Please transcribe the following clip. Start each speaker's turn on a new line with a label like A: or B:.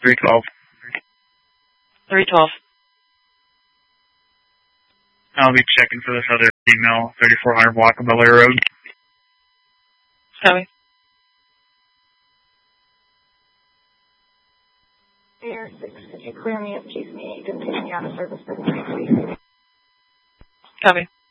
A: 312.
B: 312.
A: I'll be checking for this other female, 3400 block of Bel Air Road.
B: Copy.
C: Air 6, could you clear me up, please? Me, you can take me out of service for 3 weeks.
B: Copy.